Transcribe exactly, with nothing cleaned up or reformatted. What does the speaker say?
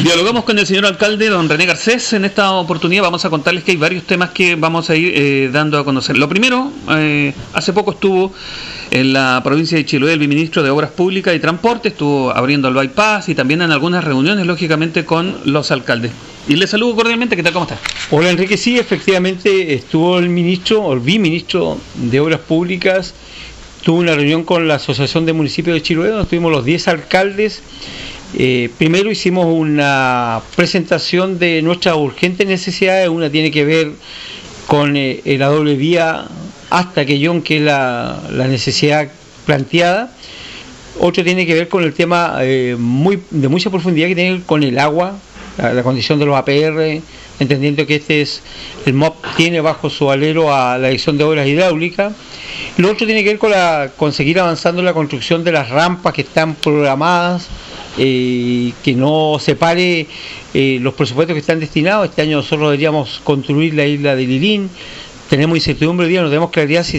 Dialogamos con el señor alcalde, don René Garcés. En esta oportunidad vamos a contarles que hay varios temas que vamos a ir eh, dando a conocer. Lo primero, eh, hace poco estuvo en la provincia de Chiloé el viceministro de Obras Públicas y Transporte, estuvo abriendo el bypass y también en algunas reuniones, lógicamente, con los alcaldes. Y le saludo cordialmente, ¿qué tal? ¿Cómo está? Hola Enrique, sí, efectivamente estuvo el ministro, o el viceministro de Obras Públicas, tuvo una reunión con la Asociación de Municipios de Chiloé, donde estuvimos los diez alcaldes. Eh, primero hicimos una presentación de nuestras urgentes necesidades. Una tiene que ver con eh, la doble vía hasta Quellón, que es la, la necesidad planteada. Otro tiene que ver con el tema eh, muy de mucha profundidad que tiene que ver con el agua, la, la condición de los A P R, entendiendo que este es el M O P tiene bajo su alero a la Dirección de Obras Hidráulicas. Lo otro tiene que ver con, la, con seguir avanzando en la construcción de las rampas que están programadas, eh, que no separe eh, los presupuestos que están destinados. Este año nosotros deberíamos construir la isla de Lilín. Tenemos incertidumbre hoy día, no tenemos claridad si